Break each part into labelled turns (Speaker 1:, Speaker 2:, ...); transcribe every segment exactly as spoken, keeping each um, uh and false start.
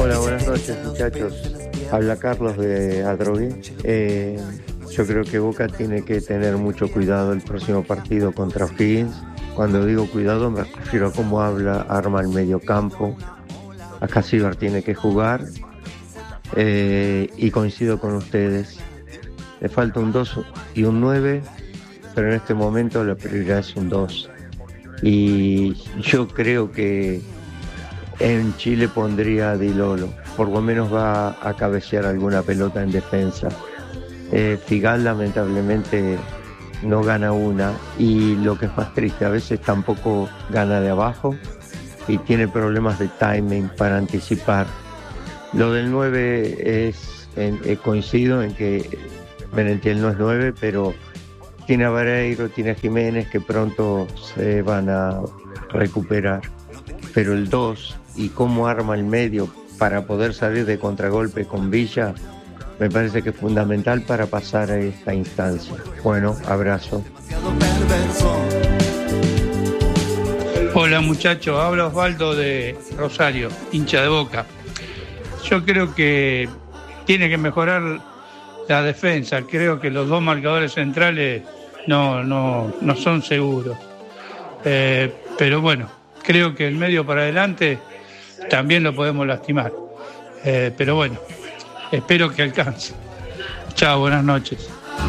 Speaker 1: Hola, buenas noches muchachos. Habla Carlos de Adrogué. Eh, yo creo que Boca tiene que tener mucho cuidado el próximo partido contra O'Higgins. Cuando digo cuidado me refiero a cómo habla, arma el medio campo. Acá Silver tiene que jugar. Eh, y coincido con ustedes. Le falta un dos y un nueve, pero en este momento la prioridad es un dos. Y yo creo que en Chile pondría a Di Lolo, por lo menos va a cabecear alguna pelota en defensa. Eh, Figal lamentablemente no gana una, y lo que es más triste, a veces tampoco gana de abajo y tiene problemas de timing para anticipar. Lo del nueve es, en, eh, coincido en que Merentiel no es nueve, pero tiene a Vareiro, tiene a Jiménez que pronto se van a recuperar. Pero el dos y cómo arma el medio para poder salir de contragolpe con Villa, me parece que es fundamental para pasar a esta instancia. Bueno, abrazo.
Speaker 2: Hola muchachos, habla Osvaldo de Rosario, hincha de Boca. Yo creo que tiene que mejorar la defensa. Creo que los dos marcadores centrales no, no, no son seguros. Eh, pero bueno, creo que el medio para adelante también lo podemos lastimar. Eh, pero bueno, espero que alcance. Chao, buenas noches.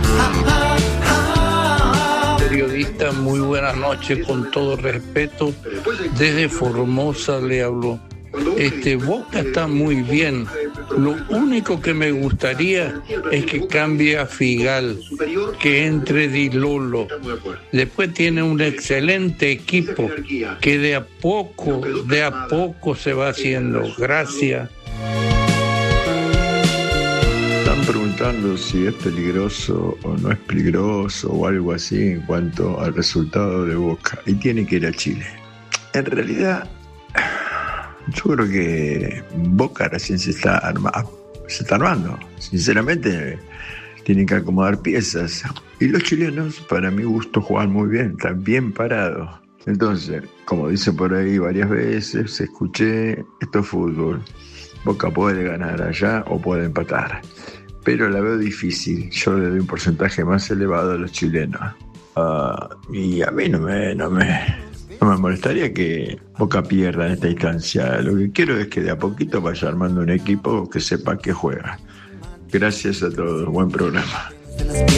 Speaker 3: Periodista, muy buenas noches, con todo respeto. Desde Formosa le hablo. Este, Boca está muy bien. Lo único que me gustaría es que cambie a Figal, que entre Di Lolo. Después tiene un excelente equipo que de a poco, de a poco se va haciendo. Gracias.
Speaker 4: Están preguntando si es peligroso o no es peligroso o algo así en cuanto al resultado de Boca. Y tiene que ir a Chile. En realidad, yo creo que Boca recién se está, arma, se está armando. Sinceramente, tienen que acomodar piezas. Y los chilenos, para mi gusto, juegan muy bien, están bien parados. Entonces, como dice por ahí varias veces, escuché, esto es fútbol. Boca puede ganar allá o puede empatar. Pero la veo difícil. Yo le doy un porcentaje más elevado a los chilenos. Uh, y a mí no me... No me No me molestaría que Boca pierda en esta instancia. Lo que quiero es que de a poquito vaya armando un equipo que sepa que juega. Gracias a todos. Buen programa.